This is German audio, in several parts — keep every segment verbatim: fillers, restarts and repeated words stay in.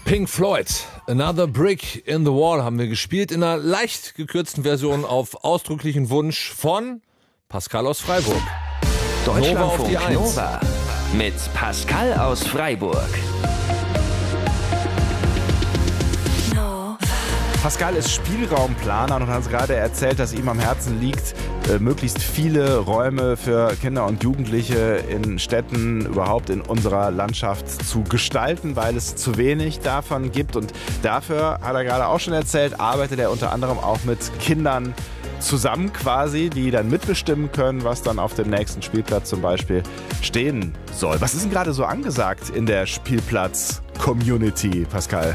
Pink Floyd, Another Brick in the Wall haben wir gespielt in einer leicht gekürzten Version auf ausdrücklichen Wunsch von Pascal aus Freiburg. Deutschlandfunk Nova auf die Nova mit Pascal aus Freiburg. Pascal ist Spielraumplaner und hat uns gerade erzählt, dass ihm am Herzen liegt, äh, möglichst viele Räume für Kinder und Jugendliche in Städten, überhaupt in unserer Landschaft zu gestalten, weil es zu wenig davon gibt. Und dafür, hat er gerade auch schon erzählt, arbeitet er unter anderem auch mit Kindern zusammen quasi, die dann mitbestimmen können, was dann auf dem nächsten Spielplatz zum Beispiel stehen soll. Was ist denn gerade so angesagt in der Spielplatz-Community, Pascal?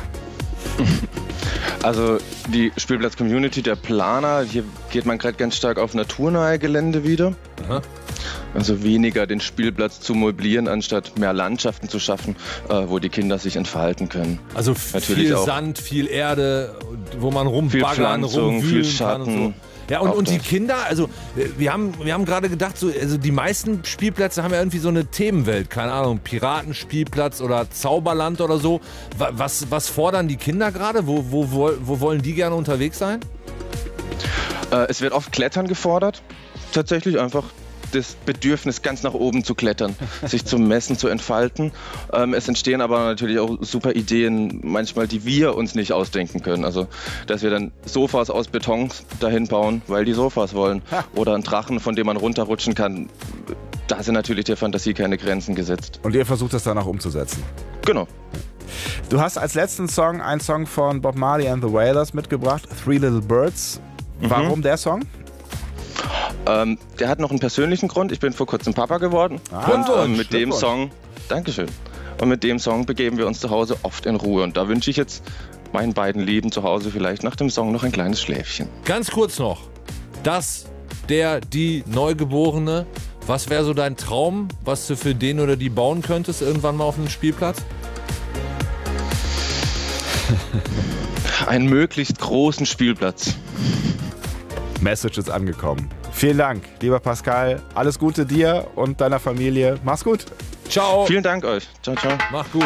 Also die Spielplatz-Community, der Planer, hier geht man gerade ganz stark auf naturnahe Gelände wieder. Aha. Also weniger den Spielplatz zu möblieren, anstatt mehr Landschaften zu schaffen, äh, wo die Kinder sich entfalten können. Also f- Natürlich viel auch Sand, viel Erde, wo man viel rumbaggern, Pflanzung, rumwühlen viel kann und so. Schatten. Ja, und, Auch und die das. Kinder, also wir haben, wir haben gerade gedacht, so, also die meisten Spielplätze haben ja irgendwie so eine Themenwelt, keine Ahnung, Piratenspielplatz oder Zauberland oder so. Wa- Was, was fordern die Kinder gerade? Wo, wo, wo, wo wollen die gerne unterwegs sein? Äh, es wird oft Klettern gefordert, tatsächlich einfach das Bedürfnis, ganz nach oben zu klettern, sich zu messen, zu entfalten. Ähm, es entstehen aber natürlich auch super Ideen, manchmal, die wir uns nicht ausdenken können. Also, dass wir dann Sofas aus Beton dahin bauen, weil die Sofas wollen. Ha. Oder einen Drachen, von dem man runterrutschen kann. Da sind natürlich der Fantasie keine Grenzen gesetzt. Und ihr versucht das dann auch umzusetzen. Genau. Du hast als letzten Song einen Song von Bob Marley and the Wailers mitgebracht, Three Little Birds. Warum der Song? Ähm, der hat noch einen persönlichen Grund. Ich bin vor kurzem Papa geworden. Ah, und ähm, mit dem Glückwunsch. Song, Dankeschön. Und mit dem Song begeben wir uns zu Hause oft in Ruhe. Und da wünsche ich jetzt meinen beiden Lieben zu Hause vielleicht nach dem Song noch ein kleines Schläfchen. Ganz kurz noch, das, der, die Neugeborene, was wäre so dein Traum, was du für den oder die bauen könntest irgendwann mal auf einem Spielplatz? Einen möglichst großen Spielplatz. Message ist angekommen. Vielen Dank, lieber Pascal. Alles Gute dir und deiner Familie. Mach's gut. Ciao, Vielen Dank euch. Ciao, ciao. mach gut.